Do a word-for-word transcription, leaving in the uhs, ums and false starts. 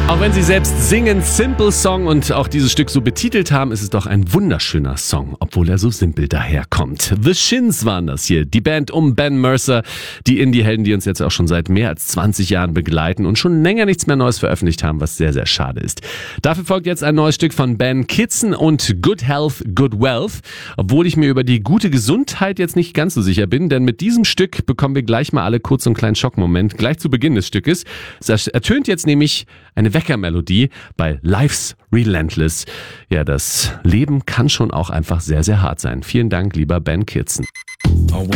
Auch wenn sie selbst singen, Simple Song und auch dieses Stück so betitelt haben, ist es doch ein wunderschöner Song, obwohl er so simpel daherkommt. The Shins waren das hier, die Band um Ben Mercer, die Indie-Helden, die uns jetzt auch schon seit mehr als zwanzig Jahren begleiten und schon länger nichts mehr Neues veröffentlicht haben, was sehr, sehr schade ist. Dafür folgt jetzt ein neues Stück von Ben Kitson und Good Health, Good Wealth, obwohl ich mir über die gute Gesundheit jetzt nicht ganz so sicher bin, denn mit diesem Stück bekommen wir gleich mal alle kurz so einen kleinen Schockmoment, gleich zu Beginn des Stückes. Es ertönt jetzt nämlich eine Weckermelodie bei Life's Relentless. Ja, das Leben kann schon auch einfach sehr, sehr hart sein. Vielen Dank, lieber Ben Kitson.